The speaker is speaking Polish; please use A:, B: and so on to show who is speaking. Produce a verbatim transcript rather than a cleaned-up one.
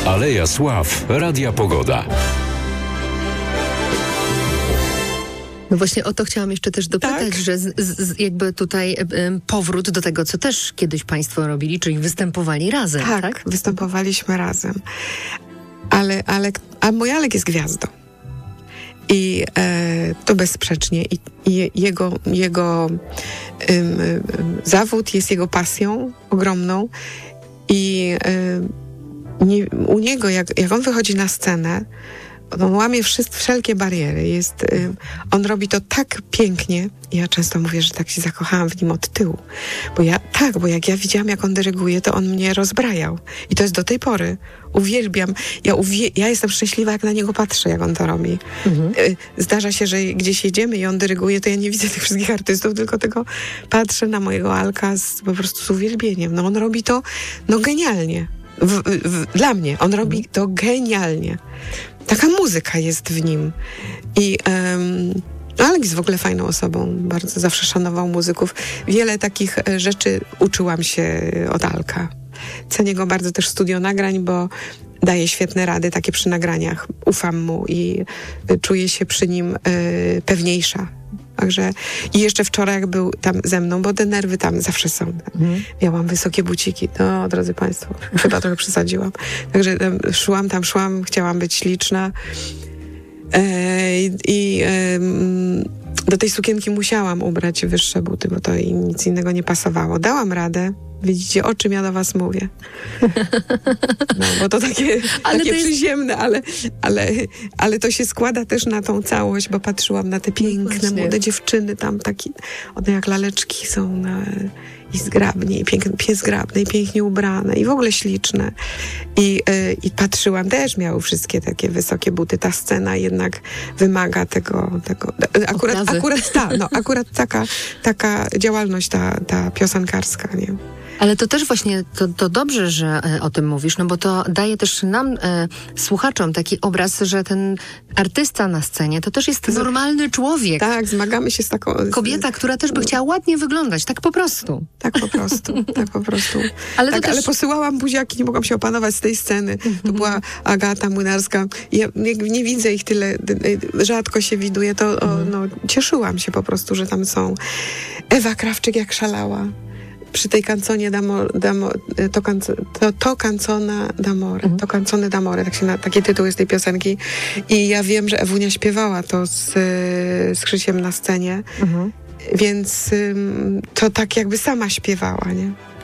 A: Aleja Sław, Radia Pogoda.
B: No właśnie o to chciałam jeszcze też dopytać,
C: Tak.
B: że z, z, jakby tutaj y, powrót do tego, co też kiedyś państwo robili, czyli występowali razem, tak?
C: Tak, występowaliśmy razem. Ale, ale, a mój Alek jest gwiazdą. I e, to bezsprzecznie. I, i jego, jego ym, ym, zawód jest jego pasją ogromną. I y, nie, u niego, jak, jak on wychodzi na scenę, on łamie wszys- wszelkie bariery. Jest, y, on robi to tak pięknie. Ja często mówię, że tak się zakochałam w nim od tyłu. Bo ja, tak, bo jak ja widziałam, jak on dyryguje, to on mnie rozbrajał. I to jest do tej pory. Uwielbiam. Ja, uwie- ja jestem szczęśliwa, jak na niego patrzę, jak on to robi. Mhm. Y, zdarza się, że gdzieś jedziemy i on dyryguje, to ja nie widzę tych wszystkich artystów, tylko tego patrzę na mojego Alka z, po prostu z uwielbieniem. No on robi to, no genialnie. W, w, dla mnie. On robi to genialnie. Taka muzyka jest w nim. I um, Alek jest w ogóle fajną osobą. Bardzo zawsze szanował muzyków. Wiele takich e, rzeczy uczyłam się od Alka. Cenię go bardzo też w studio nagrań, bo daje świetne rady takie przy nagraniach. Ufam mu i y, czuję się przy nim y, pewniejsza. Także i jeszcze wczoraj jak był tam ze mną, bo te nerwy tam zawsze są. Mm. Miałam wysokie buciki. No, drodzy państwo, chyba trochę przesadziłam. Także tam, szłam tam, szłam, chciałam być śliczna. E, I e, do tej sukienki musiałam ubrać wyższe buty, bo to i nic innego nie pasowało. Dałam radę. Widzicie, o czym ja do was mówię. No, bo to takie,
B: ale
C: takie
B: to jest...
C: przyziemne, ale, ale, ale to się składa też na tą całość, bo patrzyłam na te piękne,
B: no
C: młode dziewczyny tam, takie, one jak laleczki są na, i zgrabnie, i pięknie, zgrabne, i pięknie ubrane, i w ogóle śliczne. I, y, i patrzyłam, też miały wszystkie takie wysokie buty. Ta scena jednak wymaga tego, tego akurat, akurat ta, no, akurat taka, taka działalność ta, ta piosenkarska, nie?
B: Ale to też właśnie, to, to dobrze, że e, o tym mówisz, no bo to daje też nam, e, słuchaczom, taki obraz, że ten artysta na scenie to też jest normalny człowiek.
C: Tak, zmagamy się z taką...
B: Kobieta, która też by chciała ładnie wyglądać, tak po prostu.
C: Tak po prostu, tak po prostu.
B: Ale,
C: tak,
B: też...
C: ale posyłałam buziaki, nie mogłam się opanować z tej sceny. To była Agata Młynarska. Ja nie, nie widzę ich tyle, rzadko się widuje, to o, no, cieszyłam się po prostu, że tam są. Ewa Krawczyk jak szalała. Przy tej canzonie d'amore, d'amore, to, to, to canzona d'amore, mhm. to canzone d'amore, tak się na, taki tytuł jest tej piosenki. I ja wiem, że Ewunia śpiewała to z, z Krzysiem na scenie, mhm. więc ym, to tak jakby sama śpiewała, nie?